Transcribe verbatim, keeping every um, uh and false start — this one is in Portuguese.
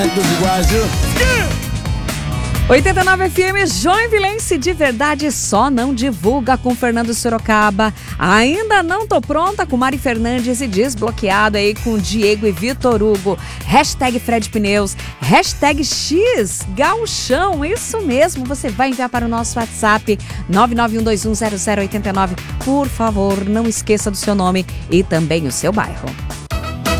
Dos iguais, viu? oitenta e nove F M, Joinvilense de verdade, só não divulga com Fernando Sorocaba. Ainda não tô pronta com Mari Fernandes e Desbloqueado aí com Diego e Vitor Hugo. Hashtag Fred Pneus, hashtag X Gauchão, isso mesmo, você vai enviar para o nosso WhatsApp nove nove um dois um zero zero oito nove. Por favor, não esqueça do seu nome e também o seu bairro.